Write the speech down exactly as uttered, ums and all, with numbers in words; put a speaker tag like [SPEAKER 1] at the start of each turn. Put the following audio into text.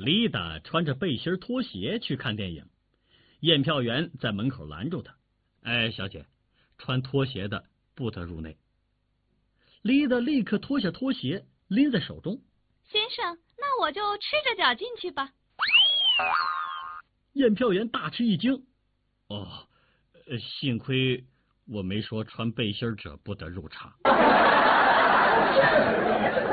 [SPEAKER 1] 丽达穿着背心拖鞋去看电影，验票员在门口拦住他：“哎，小姐，穿拖鞋的不得入内。”丽达立刻脱下拖鞋，拎在手中。
[SPEAKER 2] 先生，那我就赤着脚进去吧。
[SPEAKER 1] 验票员大吃一惊：“哦，幸亏我没说穿背心者不得入场。”